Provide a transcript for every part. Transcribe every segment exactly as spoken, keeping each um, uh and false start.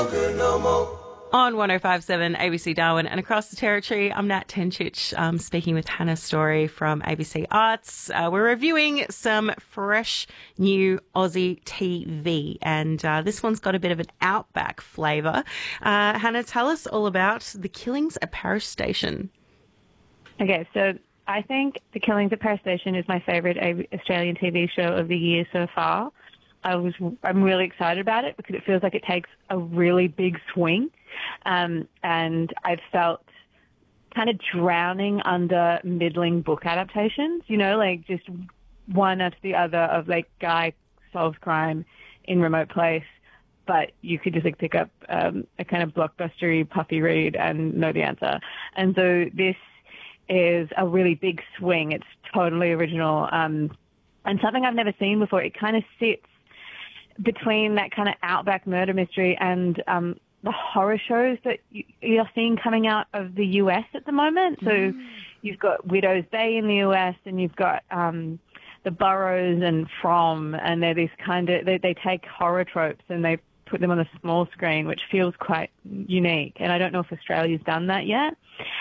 On one oh five point seven A B C Darwin and across the territory, I'm Nat Tenchich, um, speaking with Hannah Story from A B C Arts. Uh, we're reviewing some fresh new Aussie T V, and uh, this one's got a bit of an outback flavour. Uh, Hannah, tell us all about The Killings at Parish Station. Okay, so I think The Killings at Parish Station is my favourite Australian T V show of the year so far. I was, I'm really excited about it because it feels like it takes a really big swing. Um, and I've felt kind of drowning under middling book adaptations, you know, like just one after the other of like guy solves crime in remote place, but you could just like pick up um, a kind of blockbustery puppy read and know the answer. And so this is a really big swing. It's totally original um, and something I've never seen before. It kind of sits between that kind of outback murder mystery and um, the horror shows that you're seeing coming out of the U S at the moment. So mm. you've got Widow's Bay in the U S and you've got um, The Burrows and From, and they're these kind of, they, they take horror tropes and they put them on a small screen, which feels quite unique. And I don't know if Australia's done that yet.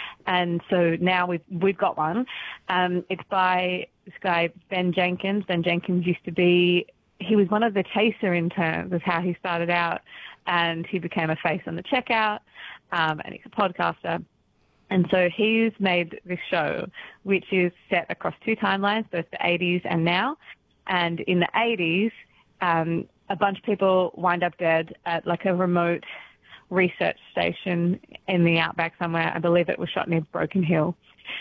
And so now we've, we've got one. Um, it's by this guy, Ben Jenkins. Ben Jenkins used to be, he was one of the Chaser interns, is how he started out. And he became a face on the checkout, um, and he's a podcaster. And so he's made this show, which is set across two timelines, both the eighties and now. And in the eighties, um, a bunch of people wind up dead at like a remote research station in the outback somewhere. I believe it was shot near Broken Hill.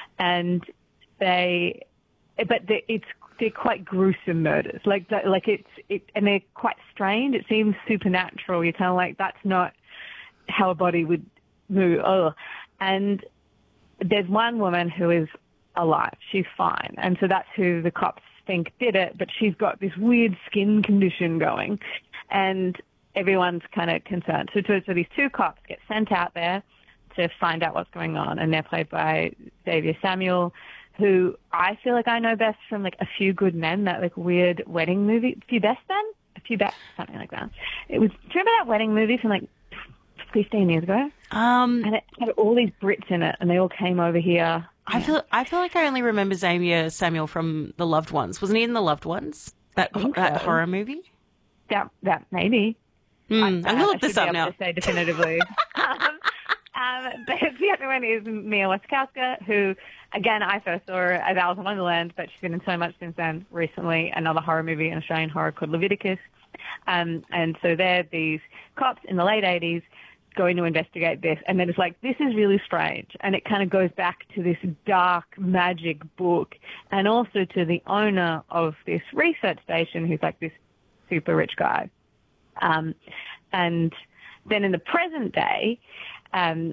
And they, but the, it's, they're quite gruesome murders. Like, like it's, it, and they're quite strange. It seems supernatural. You're kind of like, that's not how a body would move. Oh, and there's one woman who is alive. She's fine. And so that's who the cops think did it, but she's got this weird skin condition going and everyone's kind of concerned. So, so these two cops get sent out there to find out what's going on, and they're played by Xavier Samuel, who I feel like I know best from like A Few Good Men, that like weird wedding movie. A Few Best Men? A Few Best, something like that. It was, do you remember that wedding movie from like fifteen years ago? Um, and it had all these Brits in it, and they all came over here. I yeah. feel I feel like I only remember Xavier Samuel from The Loved Ones. Wasn't he in The Loved Ones? That that so. horror movie? That that maybe. Mm, I, I'm gonna look I this up be able now. To say definitively. um, um, but the other one is Mia Wasikowska, who, again, I first saw her as Alice in Wonderland, but she's been in so much since then. Recently, another horror movie, an Australian horror called Leviticus. Um, and so they're these cops in the late eighties going to investigate this, and then it's like, this is really strange. And it kind of goes back to this dark magic book, and also to the owner of this research station, who's like this super rich guy. Um, and then in the present day, um,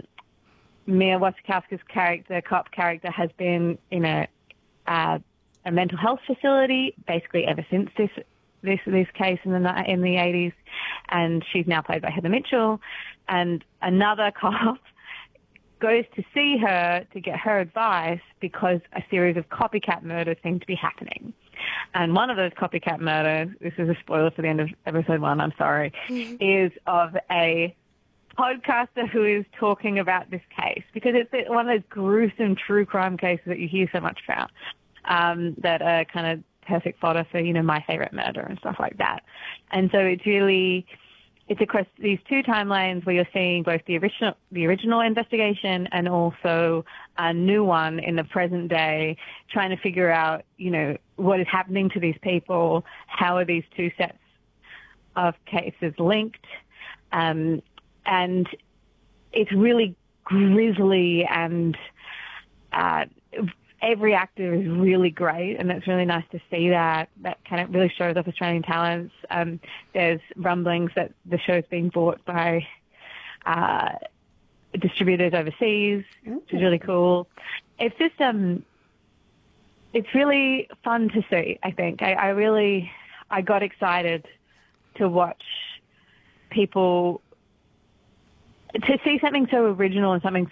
Mia Wasikowska's character, cop character, has been in a uh, a mental health facility basically ever since this this this case in the in the eighties, and she's now played by Heather Mitchell. And another cop goes to see her to get her advice because a series of copycat murders seem to be happening. And one of those copycat murders, this is a spoiler for the end of episode one, I'm sorry, mm-hmm. is of a podcaster who is talking about this case, because it's one of those gruesome true crime cases that you hear so much about, um, that are kind of perfect fodder for, you know, My Favorite Murder and stuff like that. And so it's really, it's across these two timelines where you're seeing both the original, the original investigation and also a new one in the present day, trying to figure out, you know, what is happening to these people, how are these two sets of cases linked, um, and it's really grisly, and uh, every actor is really great, and it's really nice to see that. That kind of really shows off Australian talents. Um, there's rumblings that the show's being bought by uh, distributors overseas, Ooh. Which is really cool. It's just, um, it's really fun to see, I think. I, I really, I got excited to watch people, to see something so original and something